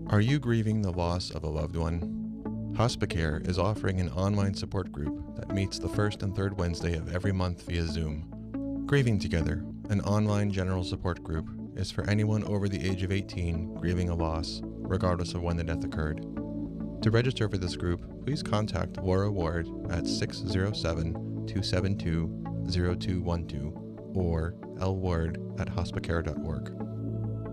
Are you grieving the loss of a loved one? Hospicare is offering an online support group that meets the first and third Wednesday of every month via Zoom. Grieving Together, an online general support group, is for anyone over the age of 18 grieving a loss, regardless of when the death occurred. To register for this group, please contact Laura Ward at 607-272-0212 or lward@hospicare.org.